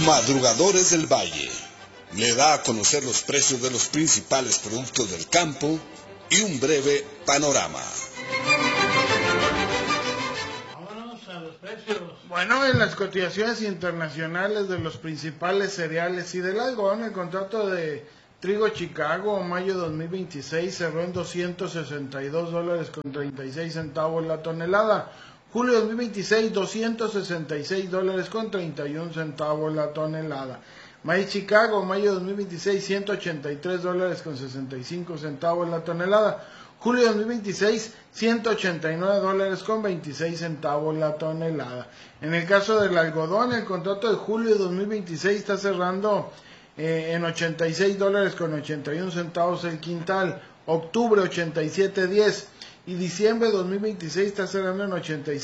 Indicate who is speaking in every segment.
Speaker 1: Madrugadores del Valle le da a conocer los precios de los principales productos del campo y un breve panorama.
Speaker 2: Vámonos a los precios.
Speaker 3: Bueno, en las cotizaciones internacionales de los principales cereales y del algodón, el contrato de trigo Chicago mayo 2026 cerró en $262.36 la tonelada. Julio 2026, $266.31 la tonelada. Maíz Chicago, mayo 2026, $183.65 la tonelada. Julio 2026, $189.26 la tonelada. En el caso del algodón, el contrato de julio de 2026 está cerrando en $86.81 el quintal. Octubre, $87.10. Y diciembre 2026 está cerrando en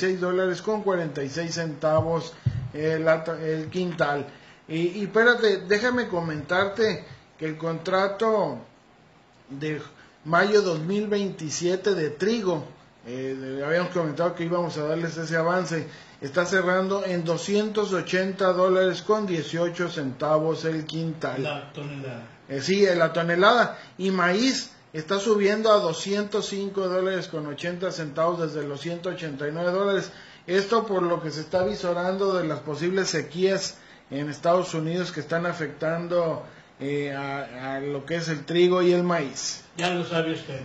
Speaker 3: $86.46 el quintal. Y espérate, déjame comentarte que el contrato de mayo 2027 de trigo, habíamos comentado que íbamos a darles ese avance, está cerrando en $280.18 el quintal.
Speaker 2: La tonelada.
Speaker 3: Sí, la tonelada. Y maíz está subiendo a $205.80 desde los $189. Esto por lo que se está visorando de las posibles sequías en Estados Unidos que están afectando a lo que es el trigo y el maíz.
Speaker 2: Ya lo sabe usted.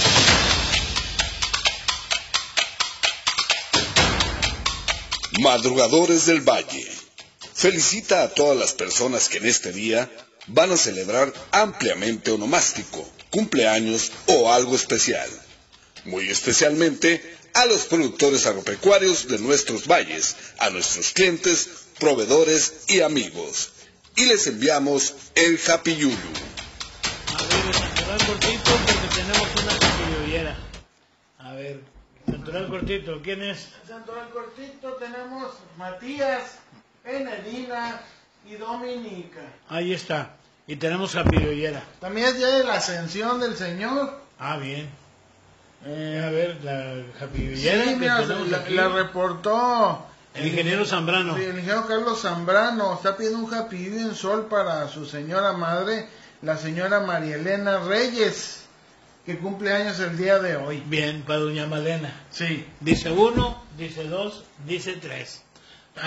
Speaker 1: Madrugadores del Valle felicita a todas las personas que en este día van a celebrar ampliamente onomástico, cumpleaños o algo especial. Muy especialmente a los productores agropecuarios de nuestros valles, a nuestros clientes, proveedores y amigos. Y les enviamos el Happy Yulu.
Speaker 2: A ver, Santoral cortito porque tenemos una capillollera. A ver, Santoral cortito, ¿quién es?
Speaker 3: En Santoral cortito tenemos Matías, Enedina y Dominica.
Speaker 2: Ahí está. Y tenemos capillollera.
Speaker 3: También es día de la ascensión del Señor.
Speaker 2: Ah, bien. A ver, la capillollera
Speaker 3: Sí,
Speaker 2: que
Speaker 3: mira,
Speaker 2: tenemos aquí.
Speaker 3: la reportó
Speaker 2: El ingeniero Zambrano.
Speaker 3: Sí, el ingeniero Carlos Zambrano. Está pidiendo un Happy View en sol para su señora madre, la señora María Elena Reyes, que cumple años el día de hoy.
Speaker 2: Bien, para doña Malena.
Speaker 3: Sí.
Speaker 2: Dice 1, dice 2, dice 3.